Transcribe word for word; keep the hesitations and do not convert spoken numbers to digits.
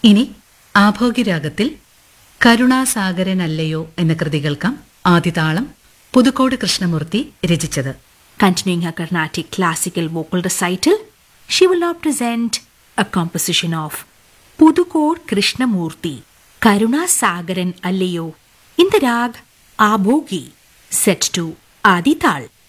ഇനി ആഭോഗ്യരാഗത്തിൽ കരുണാസാഗരനല്ലയോ എന്ന കൃതി കേൾക്കാം. ആദിതാളം പുതുക്കോട് കൃഷ്ണമൂർത്തി രചിച്ചത്. Continuing her Carnatic classical vocal recital, she will now present a composition of Pudukod Krishnamurti, Karuna Sagaran Allayo, in the rag Abhogi, set to Adi Tal.